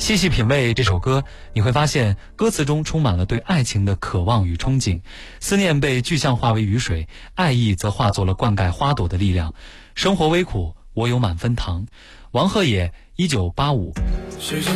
细细品味这首歌，你会发现歌词中充满了对爱情的渴望与憧憬，思念被具象化为雨水，爱意则化作了灌溉花朵的力量。生活微苦，我有满分糖。王鹤野，1985。